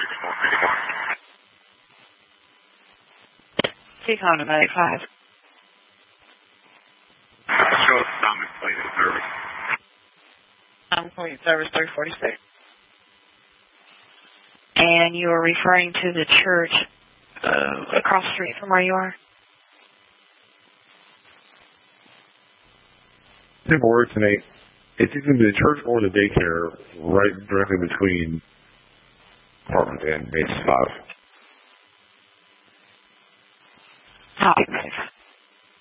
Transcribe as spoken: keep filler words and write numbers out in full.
T-Con nine eight five. Show us some completed service. Uncompleted service three forty-six. And you are referring to the church uh, across the street from where you are? Simple word tonight. It's either the church or the daycare right directly between apartment and Mace five. Copy.